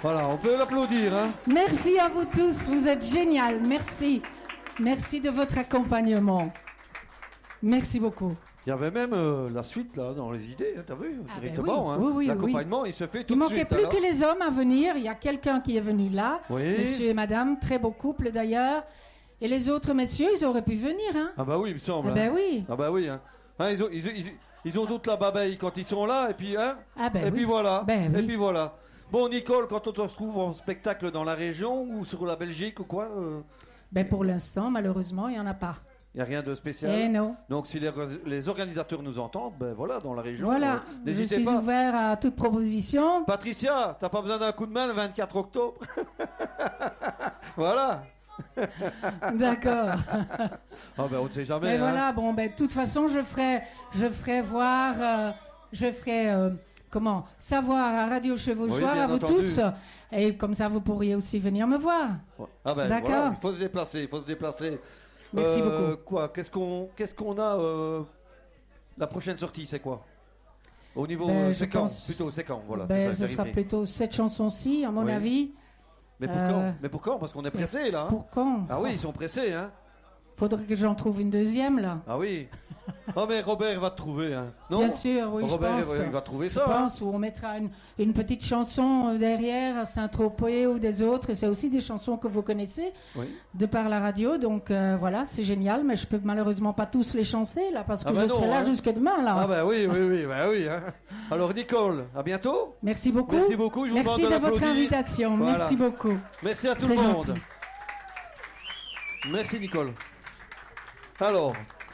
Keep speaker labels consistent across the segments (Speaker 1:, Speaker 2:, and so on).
Speaker 1: Voilà, on peut l'applaudir. Hein.
Speaker 2: Merci à vous tous, vous êtes génial. Merci. Merci de votre accompagnement. Merci beaucoup.
Speaker 1: Il y avait même la suite là dans les idées, hein, t'as vu, directement.
Speaker 2: Oui.
Speaker 1: Hein.
Speaker 2: Oui,
Speaker 1: l'accompagnement, il se fait tout
Speaker 2: de
Speaker 1: de
Speaker 2: suite. Il
Speaker 1: suite.
Speaker 2: manquait plus
Speaker 1: Alors.
Speaker 2: que les hommes à venir. Il y a quelqu'un qui est venu là,
Speaker 1: Oui.
Speaker 2: monsieur et madame, très beau couple d'ailleurs. Et les autres messieurs, ils auraient pu venir. Hein.
Speaker 1: Ah bah oui, il me semble.
Speaker 2: Ah ben oui.
Speaker 1: Ah bah oui. Hein. Hein, ils ont toute la babaye quand ils sont là, et puis, hein,
Speaker 2: Ah ben
Speaker 1: et puis
Speaker 2: oui.
Speaker 1: voilà.
Speaker 2: Ben
Speaker 1: et
Speaker 2: oui.
Speaker 1: puis voilà. Bon, Nicole, quand on se retrouve en spectacle dans la région ou sur la Belgique ou quoi,
Speaker 2: Ben pour l'instant, malheureusement, il n'y en a pas.
Speaker 1: il n'y a rien de spécial.
Speaker 2: Eh non.
Speaker 1: Donc si les organisateurs nous entendent, ben voilà, dans la région,
Speaker 2: Voilà, je
Speaker 1: n'hésitez
Speaker 2: suis
Speaker 1: pas.
Speaker 2: ouvert à toute proposition.
Speaker 1: Patricia, t'as pas besoin d'un coup de main le 24 octobre. Voilà.
Speaker 2: D'accord.
Speaker 1: Ah ben on ne sait jamais.
Speaker 2: Mais
Speaker 1: hein.
Speaker 2: voilà, bon, ben, de toute façon, je ferai voir, savoir à Radio Chevauchoir,
Speaker 1: Oui, bien
Speaker 2: à vous
Speaker 1: entendu.
Speaker 2: tous. Et comme ça, vous pourriez aussi venir me voir.
Speaker 1: Ah ben
Speaker 2: D'accord.
Speaker 1: voilà, il faut se déplacer,
Speaker 2: Merci beaucoup.
Speaker 1: Quoi, qu'est-ce qu'on a la prochaine sortie, c'est quoi? Au niveau
Speaker 2: Ben, je
Speaker 1: séquent,
Speaker 2: pense-
Speaker 1: plutôt séquent, voilà.
Speaker 2: Ben,
Speaker 1: c'est ça,
Speaker 2: ce sera
Speaker 1: vérité.
Speaker 2: plutôt cette chanson-ci, à mon
Speaker 1: Oui.
Speaker 2: avis.
Speaker 1: Mais pour quand? Mais pour quand? Parce qu'on est pressé là. Hein.
Speaker 2: Pour quand?
Speaker 1: Ah oui, ils sont pressés, hein.
Speaker 2: Faudrait que j'en trouve une deuxième, là.
Speaker 1: Ah oui. Oh mais Robert va te trouver, hein. Non?
Speaker 2: Bien sûr, oui,
Speaker 1: Robert,
Speaker 2: je pense.
Speaker 1: il va trouver ça.
Speaker 2: Je
Speaker 1: hein.
Speaker 2: pense, où on mettra une petite chanson derrière, à Saint-Tropez ou des autres, et c'est aussi des chansons que vous connaissez,
Speaker 1: Oui.
Speaker 2: de par la radio, donc voilà, c'est génial, mais je peux malheureusement pas tous les chanter, là, parce que
Speaker 1: Ah bah
Speaker 2: je
Speaker 1: non,
Speaker 2: serai là
Speaker 1: hein.
Speaker 2: jusque demain, là.
Speaker 1: Ah bah oui. Hein. Alors Nicole, à bientôt.
Speaker 2: Merci beaucoup.
Speaker 1: Merci beaucoup, je vous
Speaker 2: Merci
Speaker 1: demande
Speaker 2: de
Speaker 1: de
Speaker 2: votre
Speaker 1: l'applaudir.
Speaker 2: invitation,
Speaker 1: Voilà.
Speaker 2: merci beaucoup.
Speaker 1: Merci à tout
Speaker 2: C'est
Speaker 1: le monde.
Speaker 2: gentil.
Speaker 1: Merci Nicole. Alors,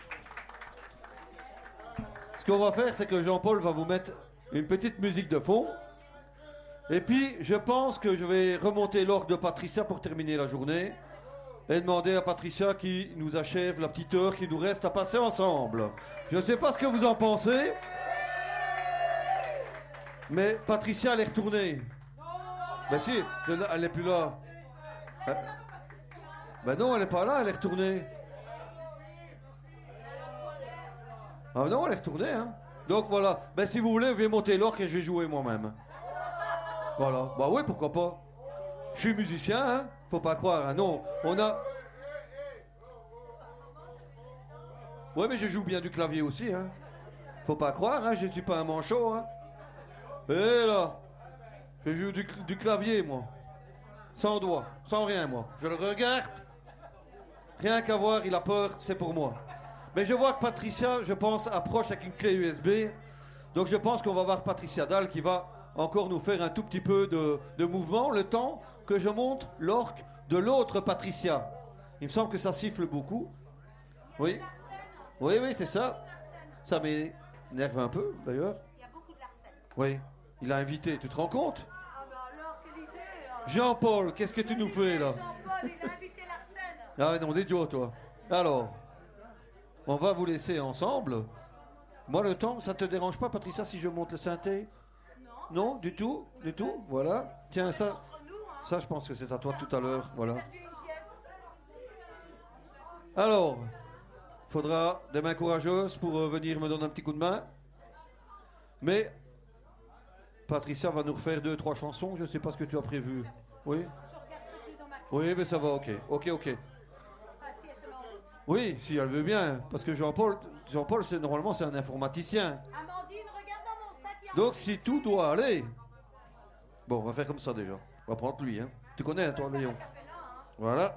Speaker 1: ce qu'on va faire, c'est que Jean-Paul va vous mettre une petite musique de fond. Et puis, je pense que je vais remonter l'orgue de Patricia pour terminer la journée. Et demander à Patricia qui nous achève la petite heure qui nous reste à passer ensemble. Je ne sais pas ce que vous en pensez. Mais Patricia, elle est retournée. Ben si, elle n'est plus là. Ben non, elle n'est pas là, elle est retournée. Ah non, elle est retournée, hein. Donc voilà, ben si vous voulez, je vais monter l'orgue et je vais jouer moi-même. Voilà, bah oui, pourquoi pas. Je suis musicien, hein. Faut pas croire, hein. Non, on a... Ouais, mais je joue bien du clavier aussi, hein. Faut pas croire, hein, je suis pas un manchot, hein. Et là, je joue du clavier, moi. Sans doigt, sans rien, moi. Je le regarde. Rien qu'à voir, il a peur, c'est pour moi. Mais je vois que Patricia, je pense, approche avec une clé USB. Donc je pense qu'on va voir Patricia Dalle qui va encore nous faire un tout petit peu de mouvement, le temps que je monte l'orgue de l'autre Patricia. Il me semble que ça siffle beaucoup. Oui. Oui, c'est ça. Ça m'énerve un peu, d'ailleurs.
Speaker 3: Il y a beaucoup de Larsen.
Speaker 1: Oui. Il a invité, tu te rends compte?
Speaker 3: Ah bah alors, quelle idée hein.
Speaker 1: Jean-Paul, qu'est-ce que tu nous fais, là?
Speaker 3: Jean-Paul, il a invité Larsen.
Speaker 1: Ah non, d'idiot, toi. Alors, on va vous laisser ensemble. Moi, le temps, ça te dérange pas, Patricia, si je monte le synthé? Non, du tout, du tout. Voilà. Tiens, ça, ça, je pense que c'est à toi tout à l'heure. Voilà. Alors, faudra des mains courageuses pour venir me donner un petit coup de main. Mais Patricia va nous refaire 2-3 chansons. Je sais pas ce que tu as prévu. Oui. Oui, mais ça va. Ok. Oui, si elle veut bien, parce que Jean-Paul, c'est normalement c'est un informaticien.
Speaker 3: Amandine, regarde dans mon sac.
Speaker 1: Donc si tout doit aller, bon, on va faire comme ça déjà. On va prendre lui, hein. Tu connais, hein, toi, Léon. Voilà.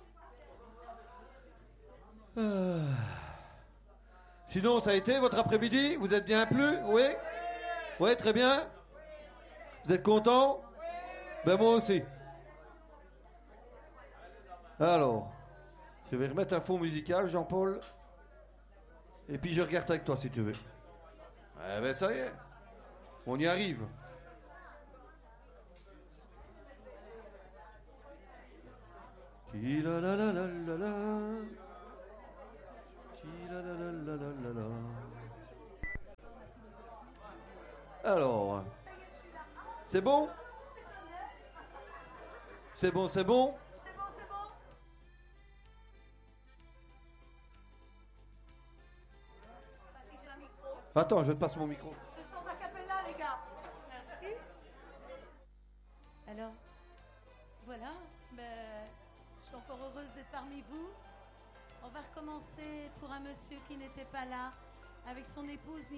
Speaker 1: Sinon, ça a été votre après-midi? Vous êtes bien plu? Oui. Oui, très bien. Vous êtes content? Ben moi aussi. Alors. Je vais remettre un fond musical, Jean-Paul. Et puis je regarde avec toi si tu veux. Eh ben ça y est. On y arrive. Ti-la-la-la-la-la-la. Ti-la-la-la-la-la-la. Alors. C'est bon? C'est bon, c'est bon? Attends, je te passe mon micro.
Speaker 3: Ce sont a cappella, les gars. Merci.
Speaker 4: Alors
Speaker 3: Voilà, je suis encore heureuse d'être parmi vous. On va recommencer pour un monsieur qui n'était pas là, avec son épouse